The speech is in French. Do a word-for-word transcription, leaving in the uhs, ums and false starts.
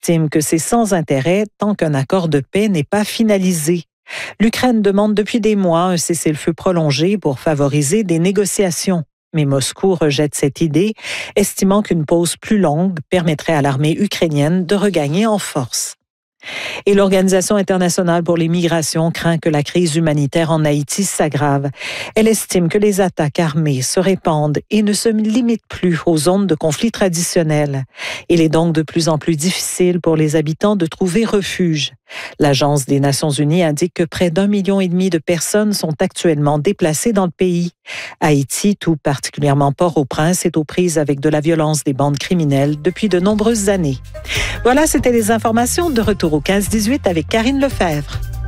estime que c'est sans intérêt tant qu'un accord de paix n'est pas finalisé. L'Ukraine demande depuis des mois un cessez-le-feu prolongé pour favoriser des négociations. Mais Moscou rejette cette idée, estimant qu'une pause plus longue permettrait à l'armée ukrainienne de regagner en force. Et l'Organisation internationale pour les migrations craint que la crise humanitaire en Haïti s'aggrave. Elle estime que les attaques armées se répandent et ne se limitent plus aux zones de conflit traditionnelles. Il est donc de plus en plus difficile pour les habitants de trouver refuge. L'Agence des Nations unies indique que près d'un million et demi de personnes sont actuellement déplacées dans le pays. Haïti, tout particulièrement Port-au-Prince, est aux prises avec de la violence des bandes criminelles depuis de nombreuses années. Voilà, c'était les informations. De retour au quinze dix-huit avec Karine Lefebvre.